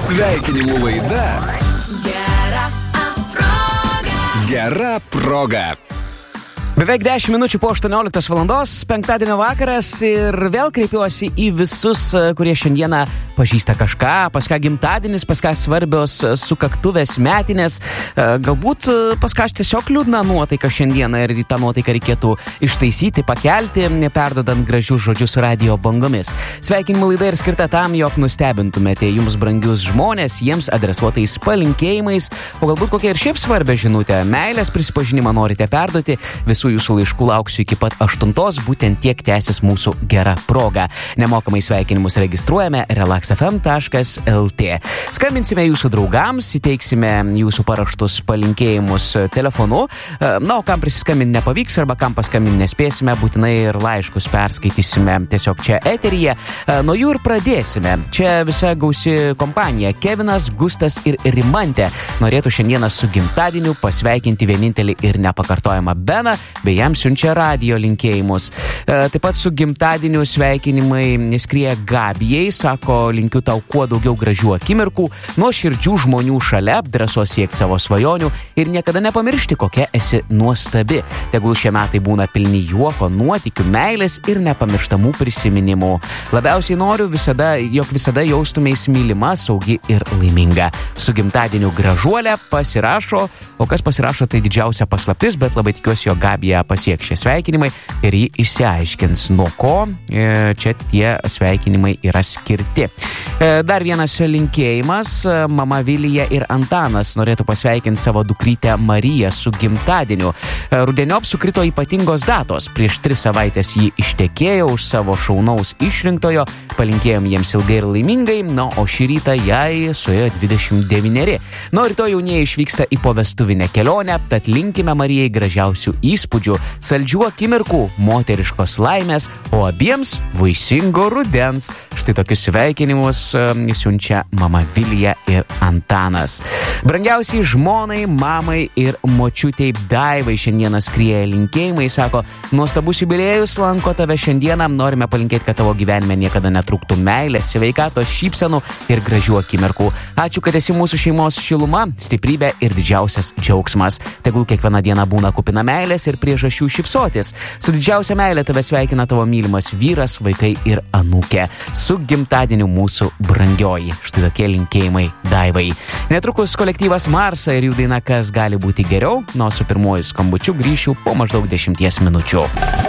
Sveikinimų laida Gera proga. Beveik 10 minučių po 18 valandos, penktadienio vakaras ir vėl kreipiuosi į visus, kurie šiandieną pažįsta kažką, pas ką gimtadienis, pas ką svarbios sukaktuvės metinės, galbūt pas ką tiesiog liūdna nuotaika šiandieną ir tą nuotaiką reikėtų ištaisyti, pakelti, neperdodant gražius žodžius radio bangomis. Sveikinimų laida ir skirta tam, jog nustebintumėte jums brangius žmonės, jiems adresuotais palinkėjimais, o galbūt kokia ir šiaip svarbia žinutė, meilės prisipažinimą norite perduoti, visų jūsų laiškų lauksiu iki pat 8, būtent tiek tęsis mūsų gera proga. Nemokamai sveikinimus registruojame relaxfm.lt. Skambinsime jūsų draugams, įteiksime jūsų paraštus palinkėjimus telefonu. Na, o kam prisiskambinti nepavyks arba kam paskambinti nespėsime, būtinai ir laiškus perskaitysime tiesiog čia eteryje. Nuo jų ir pradėsime. Čia visa gausi kompanija. Kevinas, Gustas ir Rimantė norėtų šiandieną su gimtadieniu pasveikinti vienintelį ir nepakartojamą Beną, bei jam siunčia radio linkėjimus. Taip pat su gimtadieniu sveikinimai skrieja Gabijai, sako, linkiu tau kuo daugiau gražių akimirkų, nuoširdžių žmonių šalia, drąsos siekti savo svajonių ir niekada nepamiršti, kokia esi nuostabi. Tegul šie metai būna pilni juoko, nuotykių, meilės ir nepamirštamų prisiminimų. Labiausiai noriu jog visada jaustumės mylima, saugi ir laiminga. Su gimtadieniu gražuolė pasirašo, o kas pasirašo, tai didžiausia paslaptis, bet labai tikiuosi, jog Gabija pasieks šie sveikinimai ir jį išsiaiškins, nuo ko čia tie sveikinimai yra skirti. Dar vienas linkėjimas. Mama Vilija ir Antanas norėtų pasveikinti savo dukrytę Mariją su gimtadieniu. Rudeniop sukrito ypatingos datos. Prieš 3 savaitės jį ištekėjo už savo šaunaus išrinktojo. Palinkėjom jiems ilgai ir laimingai, o šį rytą jai suėjo 29. Rytoj jaunieji išvyksta į povestuvinę kelionę, tad linkime Marijai gražiausių įspūdžių, saldžių akimirkų, moteriškos laimės, o abiems vaisingo rudens. Štai tokius sveikinimus siunčia mama Vilija ir Antanas. Brangiausiai žmonai, mamai ir močiutei Daivai šiandieną skrieja linkėjimai, sako, nuostabus jubiliejus lanko tave šiandieną, norime palinkėti, kad tavo gyvenime niekada netrūktų meilės, sveikatos, šypsenų ir gražių akimirkų. Ačiū, kad esi mūsų šeimos šiluma, stiprybė ir didžiausias džiaugsmas. Tegul kiekviena diena būna kupina meilės ir priežasčių šypsotis. Su didžiausia meilė tave sveikina tavo mylimas vyras, vaikai ir anūkė. Su gimtadieniu mūsų brangioji. Štai tokie linkėjimai Daivai. Netrukus kolektyvas Marsa ir jų daina Kas gali būti geriau, su pirmuoju skambučiu grįšiu po maždaug 10 minučių.